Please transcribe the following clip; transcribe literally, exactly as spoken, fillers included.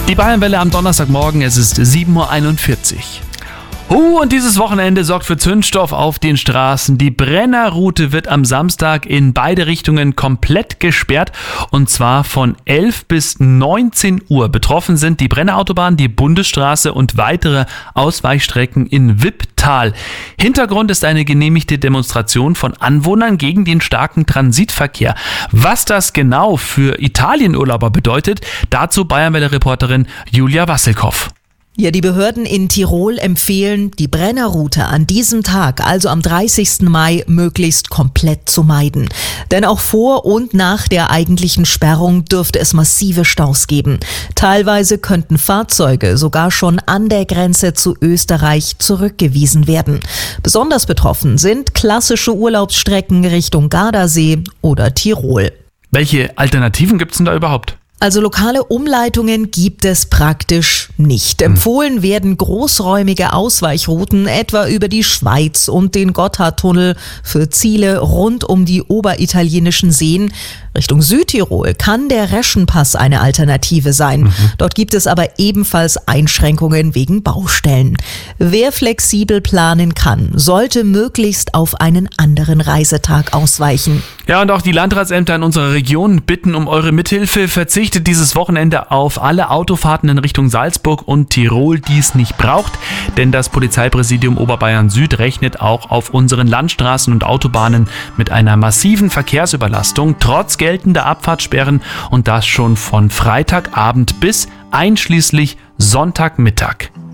Die Bayernwelle am Donnerstagmorgen, es ist sieben Uhr einundvierzig. Uh, und dieses Wochenende sorgt für Zündstoff auf den Straßen. Die Brennerroute wird am Samstag in beide Richtungen komplett gesperrt und zwar von elf bis neunzehn Uhr. Betroffen sind die Brennerautobahn, die Bundesstraße und weitere Ausweichstrecken in Wipptal. Hintergrund ist eine genehmigte Demonstration von Anwohnern gegen den starken Transitverkehr. Was das genau für Italienurlauber bedeutet, dazu Bayernwelle-Reporterin Julia Wassilkow. Ja, die Behörden in Tirol empfehlen, die Brennerroute an diesem Tag, also am dreißigsten Mai, möglichst komplett zu meiden. Denn auch vor und nach der eigentlichen Sperrung dürfte es massive Staus geben. Teilweise könnten Fahrzeuge sogar schon an der Grenze zu Österreich zurückgewiesen werden. Besonders betroffen sind klassische Urlaubsstrecken Richtung Gardasee oder Tirol. Welche Alternativen gibt es denn da überhaupt? Also lokale Umleitungen gibt es praktisch nicht. Empfohlen werden großräumige Ausweichrouten, etwa über die Schweiz und den Gotthardtunnel für Ziele rund um die oberitalienischen Seen. Richtung Südtirol kann der Reschenpass eine Alternative sein. Mhm. Dort gibt es aber ebenfalls Einschränkungen wegen Baustellen. Wer flexibel planen kann, sollte möglichst auf einen anderen Reisetag ausweichen. Ja, und auch die Landratsämter in unserer Region bitten um eure Mithilfe. Verzichtet dieses Wochenende auf alle Autofahrten in Richtung Salzburg und Tirol, die es nicht braucht. Denn das Polizeipräsidium Oberbayern Süd rechnet auch auf unseren Landstraßen und Autobahnen mit einer massiven Verkehrsüberlastung, trotz geltender Abfahrtssperren und das schon von Freitagabend bis einschließlich Sonntagmittag.